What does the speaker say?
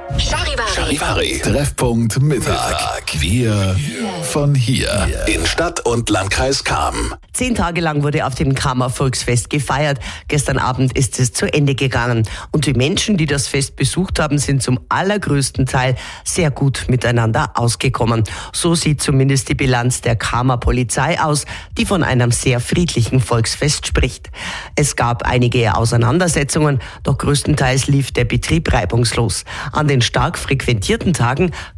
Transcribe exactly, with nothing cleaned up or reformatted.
Charivari. Charivari. Treffpunkt Mittag. Wir von hier. In Stadt und Landkreis Cham. Zehn Tage lang wurde auf dem Chamer Volksfest gefeiert. Gestern Abend ist es zu Ende gegangen. Und die Menschen, die das Fest besucht haben, sind zum allergrößten Teil sehr gut miteinander ausgekommen. So sieht zumindest die Bilanz der Chamer Polizei aus, die von einem sehr friedlichen Volksfest spricht. Es gab einige Auseinandersetzungen, doch größtenteils lief der Betrieb reibungslos. An den stark frequentierten Tagen